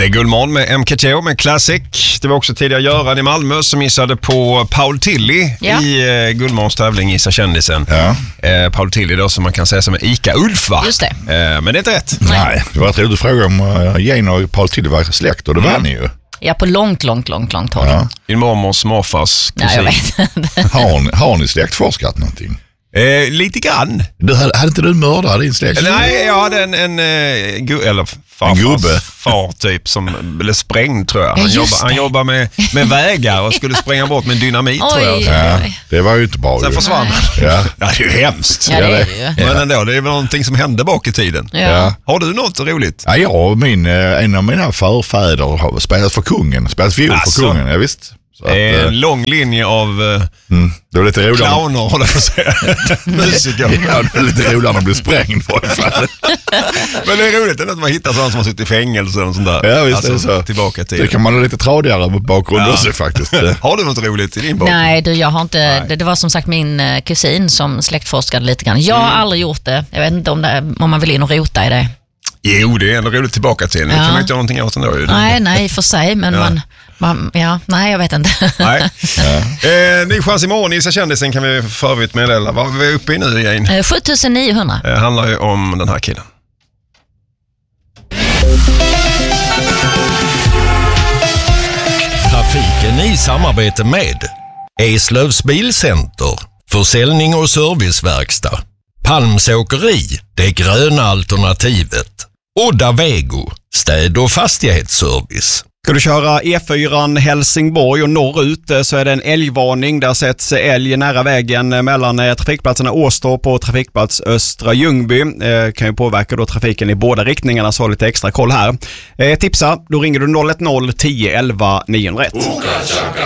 Det är Gullmorgon med MKTO med Classic. Det var också tidigare Göran i Malmö som missade på Paul Tilly i Gullmorgons tävling Gissa kändisen. Ja. Paul Tilly då, som man kan säga som en Ica-Ulf, va? Just det. Men det är inte rätt. Nej, det var ett roligt fråga om Jane och Paul Tilly var släkt och det vann ju. Ja, på långt håll. Ja. Din mormors morfars kusin. Ja, jag vet inte. Har ni släktforskat någonting? Lite grann. Hade inte du mördat din släkt? Nej, jag hade en gubbe. Far typ som blev sprängd, tror jag. Han jobbar med vägar och skulle spränga bort med dynamit, tror jag. Ja, det var ju inte bra. Sen försvann han. Ja, det är ju hemskt. Ja, det är det ju. Men ändå, det är väl någonting som hände bak i tiden. Ja. Har du något roligt? Ja, en av mina förfäder har spelat för kungen. Spelat fiol för kungen, ja visst. En lång linje av det var lite roligare. Clowner, håller jag på att säga. Musiker. Ja, det är lite roligare att bli sprängd på det. Men det är roligt att man hittar sådana som har suttit i fängelse och sånt där. Ja, visst, alltså, är det så. Tillbaka till. Det kan man ha lite tradigare bakgrund också faktiskt. Har du något roligt i din bakgrund? Nej, jag har inte. Det var som sagt min kusin som släktforskade lite grann. Jag har aldrig gjort det. Jag vet inte om man vill in och rota i det. Jo, det är ändå roligt tillbaka till. Det kan man inte göra någonting åt ändå. Nej, för sig, men nej, jag vet inte. Nej. Ny chans imorgon i Gissa kändisen kan vi förvitt meddela. Vad är vi uppe i nu, Jane? 7900. Det handlar ju om den här killen. Trafiken i samarbete med Eslövs Bilcenter, försäljning och serviceverkstad, Palms åkeri, det gröna alternativet, Odda Vego, städ- och fastighetsservice. Ska du köra E4 Helsingborg och norrut så är det en älgvarning. Där sätts älg nära vägen mellan trafikplatserna Åstorp och trafikplats Östra Ljungby. Kan ju påverka då trafiken i båda riktningarna, så ha lite extra koll här. Tipsa, då ringer du 010 11 901.